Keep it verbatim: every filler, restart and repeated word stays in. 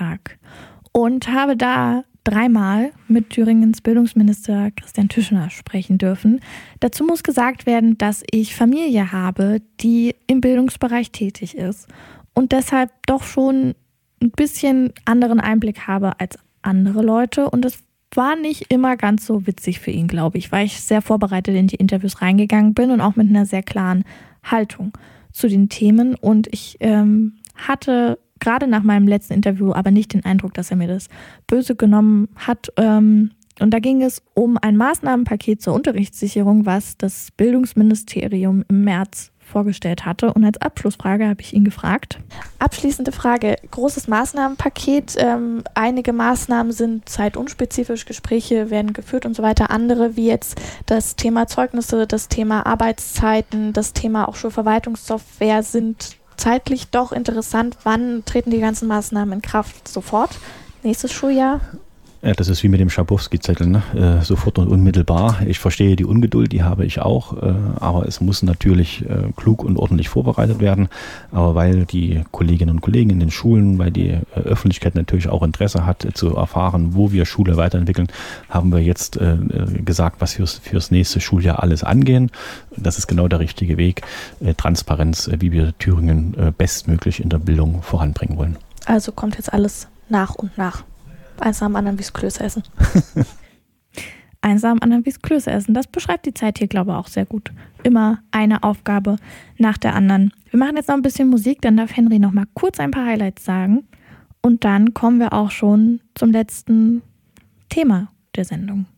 Landtag und habe da dreimal mit Thüringens Bildungsminister Christian Tüschner sprechen dürfen. Dazu muss gesagt werden, dass ich Familie habe, die im Bildungsbereich tätig ist und deshalb doch schon ein bisschen anderen Einblick habe als andere Leute. Und es war nicht immer ganz so witzig für ihn, glaube ich, weil ich sehr vorbereitet in die Interviews reingegangen bin und auch mit einer sehr klaren Haltung zu den Themen. Und ich ähm, hatte gerade nach meinem letzten Interview aber nicht den Eindruck, dass er mir das böse genommen hat. Und da ging es um ein Maßnahmenpaket zur Unterrichtssicherung, was das Bildungsministerium im März vorgestellt hatte. Und als Abschlussfrage habe ich ihn gefragt. Abschließende Frage, großes Maßnahmenpaket. Ähm, einige Maßnahmen sind zeitunspezifisch, Gespräche werden geführt und so weiter. Andere, wie jetzt das Thema Zeugnisse, das Thema Arbeitszeiten, das Thema auch Schulverwaltungssoftware, sind zeitlich doch interessant. Wann treten die ganzen Maßnahmen in Kraft? Sofort? Nächstes Schuljahr? Ja, das ist wie mit dem Schabowski-Zettel, ne? Äh, sofort und unmittelbar. Ich verstehe die Ungeduld, die habe ich auch, äh, aber es muss natürlich äh, klug und ordentlich vorbereitet werden. Aber weil die Kolleginnen und Kollegen in den Schulen, weil die äh, Öffentlichkeit natürlich auch Interesse hat, äh, zu erfahren, wo wir Schule weiterentwickeln, haben wir jetzt äh, gesagt, was fürs, fürs nächste Schuljahr alles angehen. Das ist genau der richtige Weg, äh, Transparenz, äh, wie wir Thüringen äh, bestmöglich in der Bildung voranbringen wollen. Also kommt jetzt alles nach und nach. Eins nach dem anderen wie's Klöße essen. Eins nach dem anderen wie's Klöße essen. Das beschreibt die Zeit hier, glaube ich, auch sehr gut. Immer eine Aufgabe nach der anderen. Wir machen jetzt noch ein bisschen Musik, dann darf Henry noch mal kurz ein paar Highlights sagen. Und dann kommen wir auch schon zum letzten Thema der Sendung.